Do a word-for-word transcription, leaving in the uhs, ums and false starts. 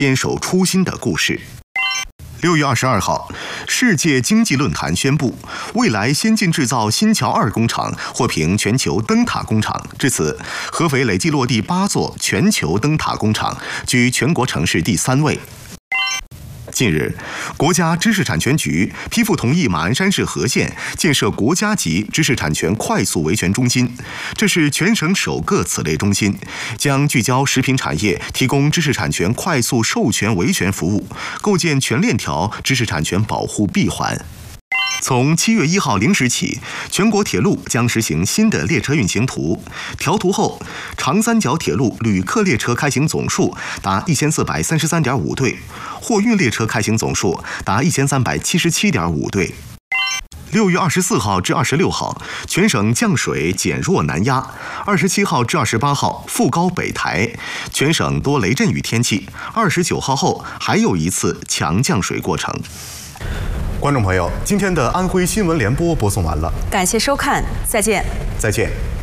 坚守初心的故事。六月二十二号，世界经济论坛宣布，未来先进制造新桥二工厂获评全球灯塔工厂。至此，合肥累计落地八座全球灯塔工厂，居全国城市第三位。近日，国家知识产权局批复同意马鞍山市和县建设国家级知识产权快速维权中心，这是全省首个此类中心，将聚焦食品产业，提供知识产权快速授权维权服务，构建全链条知识产权保护闭环。从七月一号零时起，全国铁路将实行新的列车运行图。调图后，长三角铁路旅客列车开行总数达一千四百三十三点五对，货运列车开行总数达一千三百七十七点五对。六月二十四号至二十六号，全省降水减弱南压；二十七号至二十八号，副高北抬，全省多雷阵雨天气。二十九号后还有一次强降水过程。观众朋友，今天的安徽新闻联播播送完了， 感谢收看，再见。 再见。